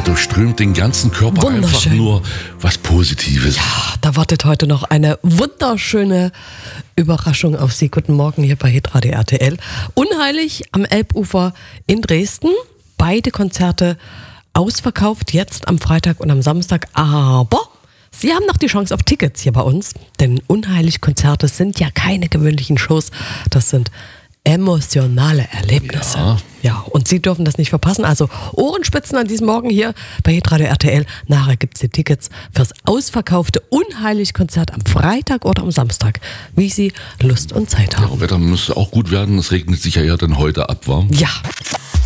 durchströmt den ganzen Körper einfach nur was Positives. Ja, da wartet heute noch eine wunderschöne Überraschung auf Sie. Guten Morgen hier bei Hitradio RTL. Unheilig am Elbufer in Dresden. Beide Konzerte ausverkauft, jetzt am Freitag und am Samstag. Aber Sie haben noch die Chance auf Tickets hier bei uns. Denn Unheilig-Konzerte sind ja keine gewöhnlichen Shows. Das sind emotionale Erlebnisse. Ja, und Sie dürfen das nicht verpassen. Also Ohrenspitzen an diesem Morgen hier bei Hitradio RTL. Nachher gibt es die Tickets fürs ausverkaufte Unheilig-Konzert am Freitag oder am Samstag, wie Sie Lust und Zeit haben. Ja, Wetter müsste auch gut werden. Es regnet sich ja dann heute ab, wa? Ja.